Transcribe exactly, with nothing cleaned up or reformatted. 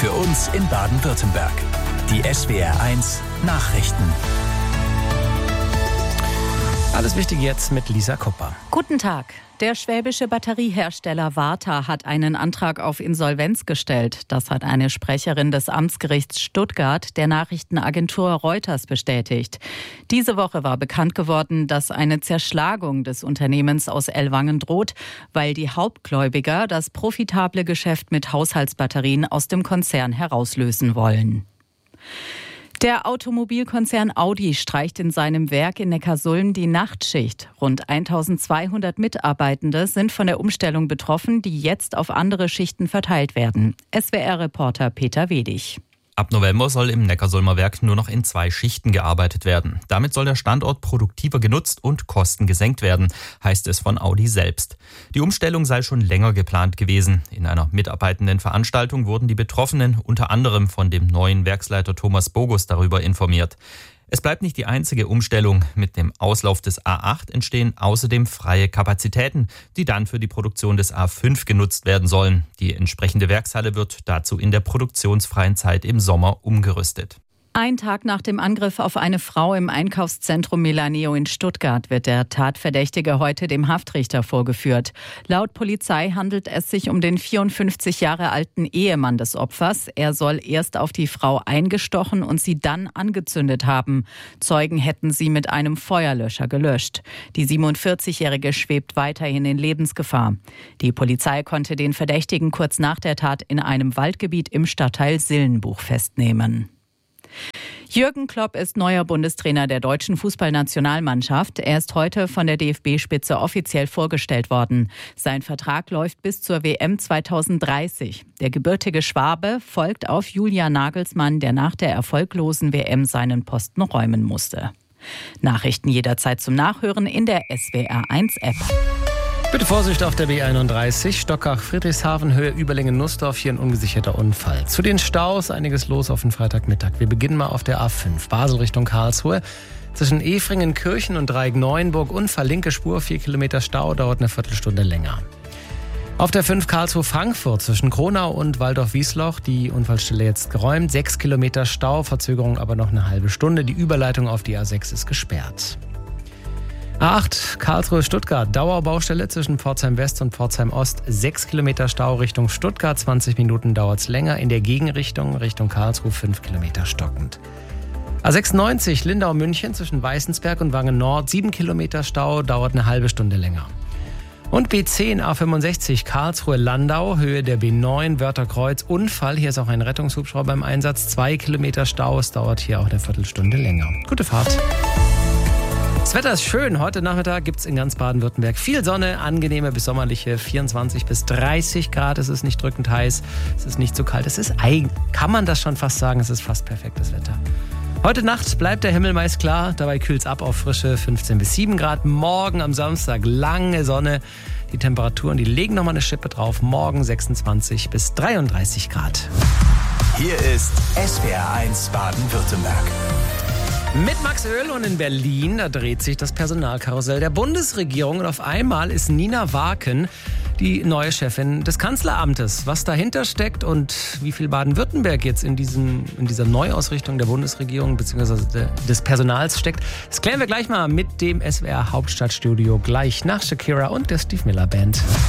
Für uns in Baden-Württemberg. Die S W R eins Nachrichten. Alles Wichtige jetzt mit Lisa Kupper. Guten Tag. Der schwäbische Batteriehersteller Varta hat einen Antrag auf Insolvenz gestellt. Das hat eine Sprecherin des Amtsgerichts Stuttgart der Nachrichtenagentur Reuters bestätigt. Diese Woche war bekannt geworden, dass eine Zerschlagung des Unternehmens aus Ellwangen droht, weil die Hauptgläubiger das profitable Geschäft mit Haushaltsbatterien aus dem Konzern herauslösen wollen. Der Automobilkonzern Audi streicht in seinem Werk in Neckarsulm die Nachtschicht. Rund eintausendzweihundert Mitarbeitende sind von der Umstellung betroffen, die jetzt auf andere Schichten verteilt werden. S W R-Reporter Peter Wedig. Ab November soll im Neckarsulmer Werk nur noch in zwei Schichten gearbeitet werden. Damit soll der Standort produktiver genutzt und Kosten gesenkt werden, heißt es von Audi selbst. Die Umstellung sei schon länger geplant gewesen. In einer Mitarbeitendenveranstaltung wurden die Betroffenen unter anderem von dem neuen Werksleiter Thomas Bogus darüber informiert. Es bleibt nicht die einzige Umstellung. Mit dem Auslauf des A acht entstehen außerdem freie Kapazitäten, die dann für die Produktion des A fünf genutzt werden sollen. Die entsprechende Werkshalle wird dazu in der produktionsfreien Zeit im Sommer umgerüstet. Ein Tag nach dem Angriff auf eine Frau im Einkaufszentrum Milaneo in Stuttgart wird der Tatverdächtige heute dem Haftrichter vorgeführt. Laut Polizei handelt es sich um den vierundfünfzig Jahre alten Ehemann des Opfers. Er soll erst auf die Frau eingestochen und sie dann angezündet haben. Zeugen hätten sie mit einem Feuerlöscher gelöscht. Die siebenundvierzigjährige schwebt weiterhin in Lebensgefahr. Die Polizei konnte den Verdächtigen kurz nach der Tat in einem Waldgebiet im Stadtteil Sillenbuch festnehmen. Jürgen Klopp ist neuer Bundestrainer der deutschen Fußballnationalmannschaft. Er ist heute von der D F B-Spitze offiziell vorgestellt worden. Sein Vertrag läuft bis zur W M zweitausenddreißig. Der gebürtige Schwabe folgt auf Julian Nagelsmann, der nach der erfolglosen W M seinen Posten räumen musste. Nachrichten jederzeit zum Nachhören in der S W R eins App. Bitte Vorsicht auf der B einunddreißig, Stockach-Friedrichshafen, Höhe Überlingen-Nussdorf, hier ein ungesicherter Unfall. Zu den Staus einiges los auf den Freitagmittag. Wir beginnen mal auf der A fünf, Basel Richtung Karlsruhe. Zwischen Efringen-Kirchen und Dreieck-Neuenburg, Unfall, linke Spur, vier Kilometer Stau, dauert eine Viertelstunde länger. Auf der fünf Karlsruhe-Frankfurt zwischen Kronau und Waldorf-Wiesloch, die Unfallstelle jetzt geräumt, sechs Kilometer Stau, Verzögerung aber noch eine halbe Stunde. Die Überleitung auf die A sechs ist gesperrt. A acht, Karlsruhe-Stuttgart, Dauerbaustelle zwischen Pforzheim West und Pforzheim Ost, sechs Kilometer Stau Richtung Stuttgart, zwanzig Minuten dauert es länger, in der Gegenrichtung Richtung Karlsruhe fünf Kilometer stockend. A sechsundneunzig, Lindau-München zwischen Weißensberg und Wangen Nord, sieben Kilometer Stau, dauert eine halbe Stunde länger. Und B zehn, A fünfundsechzig, Karlsruhe-Landau, Höhe der B neun, Wörtherkreuz, Unfall, hier ist auch ein Rettungshubschrauber im Einsatz, zwei Kilometer Stau, es dauert hier auch eine Viertelstunde länger. Gute Fahrt. Das Wetter ist schön. Heute Nachmittag gibt es in ganz Baden-Württemberg viel Sonne, angenehme bis sommerliche vierundzwanzig bis dreißig Grad. Es ist nicht drückend heiß, es ist nicht zu kalt. Es ist, kann man das schon fast sagen, es ist fast perfektes Wetter. Heute Nacht bleibt der Himmel meist klar, dabei kühlt es ab auf frische fünfzehn bis sieben Grad. Morgen am Samstag lange Sonne. Die Temperaturen, die legen nochmal eine Schippe drauf. Morgen sechsundzwanzig bis dreiunddreißig Grad. Hier ist S W R eins Baden-Württemberg. Mit Max Oehl und in Berlin, da dreht sich das Personalkarussell der Bundesregierung und auf einmal ist Nina Waken die neue Chefin des Kanzleramtes. Was dahinter steckt und wie viel Baden-Württemberg jetzt in, diesem, in dieser Neuausrichtung der Bundesregierung bzw. des Personals steckt, das klären wir gleich mal mit dem S W R Hauptstadtstudio gleich nach Shakira und der Steve Miller Band.